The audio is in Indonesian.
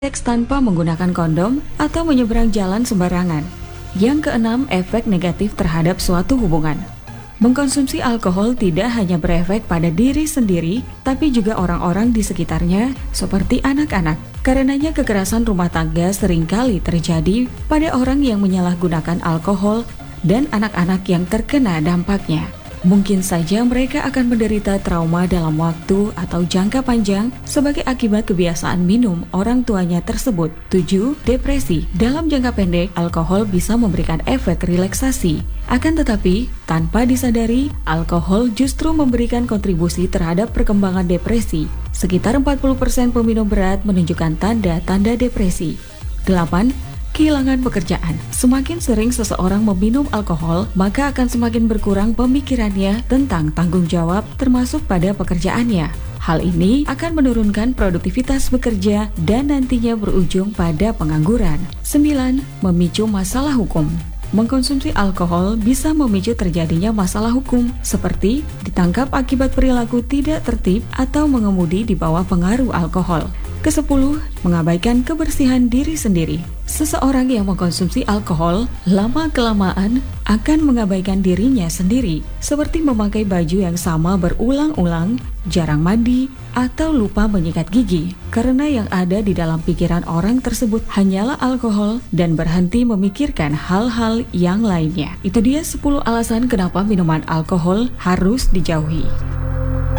Seks tanpa menggunakan kondom atau menyeberang jalan sembarangan. Yang keenam, efek negatif terhadap suatu hubungan. Mengkonsumsi alkohol tidak hanya berefek pada diri sendiri, tapi juga orang-orang di sekitarnya, seperti anak-anak. Karenanya kekerasan rumah tangga seringkali terjadi pada orang yang menyalahgunakan alkohol dan anak-anak yang terkena dampaknya. Mungkin saja mereka akan menderita trauma dalam waktu atau jangka panjang sebagai akibat kebiasaan minum orang tuanya tersebut. 7. Depresi. Dalam jangka pendek, alkohol bisa memberikan efek relaksasi. Akan tetapi, tanpa disadari, alkohol justru memberikan kontribusi terhadap perkembangan depresi. Sekitar 40% peminum berat menunjukkan tanda-tanda depresi. 8. Kehilangan pekerjaan. Semakin sering seseorang meminum alkohol, maka akan semakin berkurang pemikirannya tentang tanggung jawab termasuk pada pekerjaannya. Hal ini akan menurunkan produktivitas bekerja dan nantinya berujung pada pengangguran. 9. Memicu masalah hukum. Mengkonsumsi alkohol bisa memicu terjadinya masalah hukum, seperti ditangkap akibat perilaku tidak tertib atau mengemudi di bawah pengaruh alkohol. Ke-10, mengabaikan kebersihan diri sendiri. Seseorang yang mengkonsumsi alkohol lama-kelamaan akan mengabaikan dirinya sendiri, seperti memakai baju yang sama berulang-ulang, jarang mandi, atau lupa menyikat gigi. Karena yang ada di dalam pikiran orang tersebut hanyalah alkohol dan berhenti memikirkan hal-hal yang lainnya. Itu dia 10 alasan kenapa minuman alkohol harus dijauhi.